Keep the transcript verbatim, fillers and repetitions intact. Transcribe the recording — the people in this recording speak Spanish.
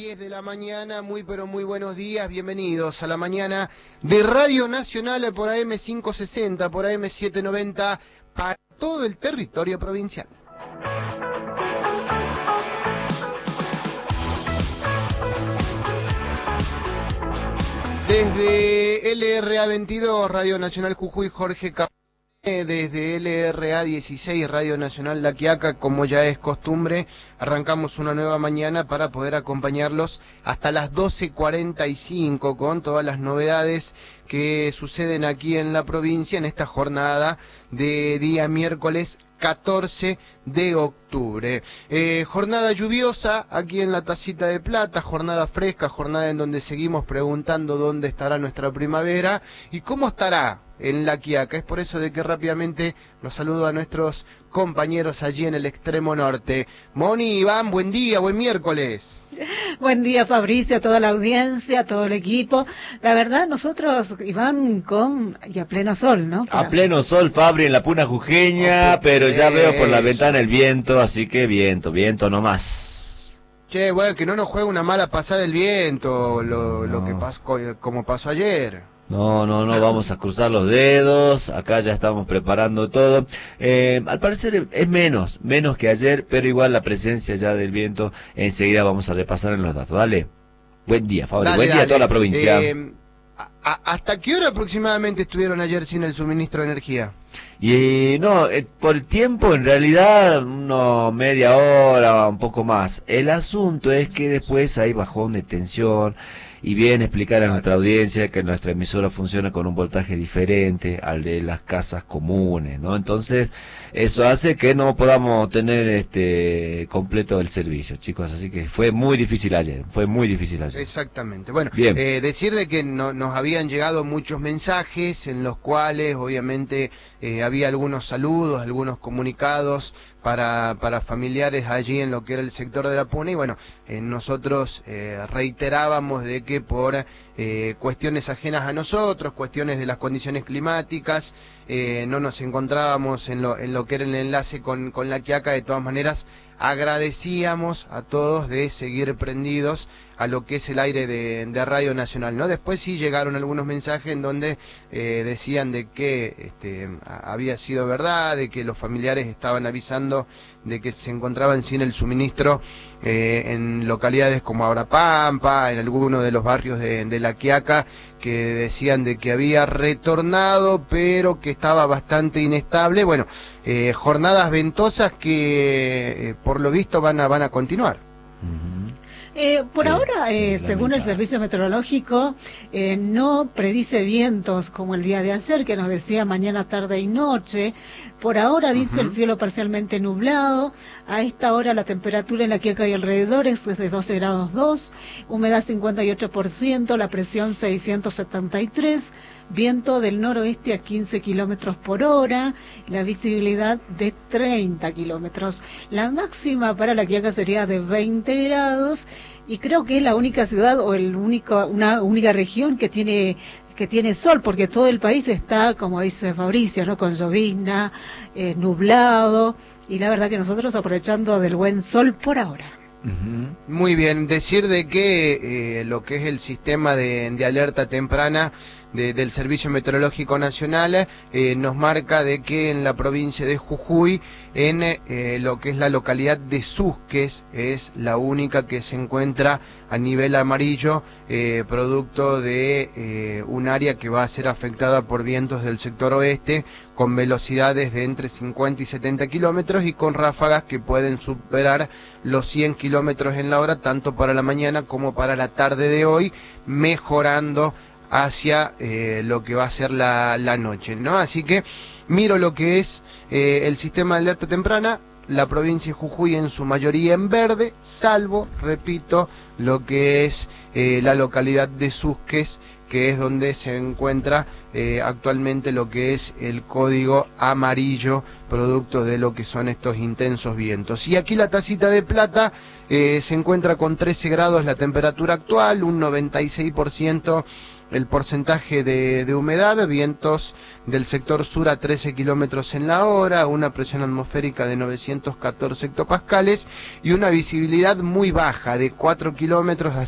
diez de la mañana, muy pero muy buenos días, bienvenidos a la mañana de Radio Nacional por A M quinientos sesenta, por A M setecientos noventa, para todo el territorio provincial. Desde L R A veintidós, Radio Nacional Jujuy, Jorge Capone. Desde L R A dieciséis, Radio Nacional La Quiaca, como ya es costumbre, arrancamos una nueva mañana para poder acompañarlos hasta las doce cuarenta y cinco con todas las novedades que suceden aquí en la provincia en esta jornada de día miércoles catorce de octubre. Eh, jornada lluviosa aquí en la Tacita de Plata, jornada fresca, jornada en donde seguimos preguntando dónde estará nuestra primavera y cómo estará en La Quiaca. Es por eso de que rápidamente los saludo a nuestros compañeros allí en el extremo norte. Moni, Iván, buen día, buen miércoles. Buen día, Fabricio, a toda la audiencia, a todo el equipo. La verdad, nosotros, Iván, con y a pleno sol, ¿no? Para... A pleno sol, Fabri, en la puna jujeña, oh, pero ya veo por la ventana el viento, así que viento, viento nomás. Che, bueno, que no nos juegue una mala pasada el viento, lo, no. lo que pasó, como pasó ayer. No, no, no, vamos a cruzar los dedos, acá ya estamos preparando todo. Eh, al parecer es menos, menos que ayer, pero igual la presencia ya del viento, enseguida vamos a repasar en los datos. Dale, buen día, Fabio, buen dale. día a toda la provincia. Eh, a, ¿Hasta qué hora aproximadamente estuvieron ayer sin el suministro de energía? Y no, eh, por el tiempo en realidad, uno media hora, un poco más. El asunto es que después hay bajón de tensión. Y bien explicar a nuestra audiencia que nuestra emisora funciona con un voltaje diferente al de las casas comunes, ¿no? Entonces, eso hace que no podamos tener este completo el servicio, chicos. Así que fue muy difícil ayer, fue muy difícil ayer. Exactamente. Bueno, eh, decir de que no, nos habían llegado muchos mensajes en los cuales, obviamente, eh, había algunos saludos, algunos comunicados para para familiares allí en lo que era el sector de la Puna, y bueno, eh, nosotros eh, reiterábamos de que por eh, cuestiones ajenas a nosotros, cuestiones de las condiciones climáticas, eh, no nos encontrábamos en lo, en lo que era el enlace con, con La Quiaca. De todas maneras, agradecíamos a todos de seguir prendidos a lo que es el aire de, de Radio Nacional, ¿no? Después sí llegaron algunos mensajes en donde eh, decían de que este, había sido verdad, de que los familiares estaban avisando de que se encontraban sin el suministro eh, en localidades como Abrapampa, en algunos de los barrios de, de La Quiaca, que decían de que había retornado, pero que estaba bastante inestable. Bueno, eh, jornadas ventosas que eh, por lo visto van a, van a continuar. Uh-huh. Eh, por sí, ahora, eh, según el Servicio Meteorológico, eh, no predice vientos como el día de ayer, que nos decía mañana, tarde y noche. Por ahora dice uh-huh. el cielo parcialmente nublado. A esta hora la temperatura en La Quiaca y alrededores es de doce grados dos, humedad cincuenta y ocho por ciento, la presión seiscientos setenta y tres, viento del noroeste a quince kilómetros por hora, la visibilidad de treinta kilómetros. La máxima para La Quiaca sería de veinte grados, y creo que es la única ciudad o el único, una única región que tiene que tiene sol, porque todo el país está, como dice Fabricio, ¿no?, con llovizna, eh, nublado, y la verdad que nosotros aprovechando del buen sol por ahora. Uh-huh. Muy bien, decir de que eh, lo que es el sistema de, de alerta temprana de, del Servicio Meteorológico Nacional eh, nos marca de que en la provincia de Jujuy, en eh, lo que es la localidad de Susques, es la única que se encuentra a nivel amarillo, eh, producto de eh, un área que va a ser afectada por vientos del sector oeste, con velocidades de entre cincuenta y setenta kilómetros y con ráfagas que pueden superar los cien kilómetros en la hora, tanto para la mañana como para la tarde de hoy, mejorando hacia eh, lo que va a ser la, la noche, ¿no? Así que miro lo que es eh, el sistema de alerta temprana, la provincia de Jujuy en su mayoría en verde, salvo, repito, lo que es eh, la localidad de Susques, que es donde se encuentra eh, actualmente lo que es el código amarillo, producto de lo que son estos intensos vientos. Y aquí la Tacita de Plata eh, se encuentra con trece grados la temperatura actual, un noventa y seis por ciento el porcentaje de, de humedad, vientos del sector sur a trece kilómetros en la hora, una presión atmosférica de novecientos catorce hectopascales y una visibilidad muy baja de cuatro kilómetros a